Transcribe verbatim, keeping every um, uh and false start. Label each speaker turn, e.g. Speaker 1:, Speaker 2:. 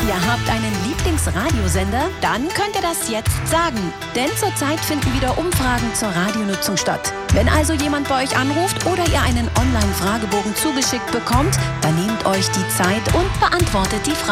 Speaker 1: Ihr habt einen Lieblingsradiosender? Dann könnt ihr das jetzt sagen. Denn zurzeit finden wieder Umfragen zur Radionutzung statt. Wenn also jemand bei euch anruft oder ihr einen Online-Fragebogen zugeschickt bekommt, dann nehmt euch die Zeit und beantwortet die Frage.